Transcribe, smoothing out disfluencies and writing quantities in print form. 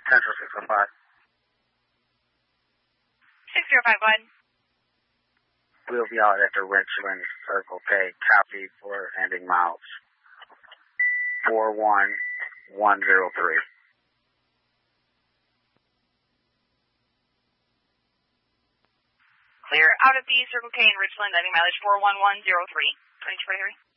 Central 605. 605, go ahead. We'll be out at the Richland Circle K. Copy for ending miles. 41103. Clear out at the Circle K in Richland, ending mileage 41103. 2243.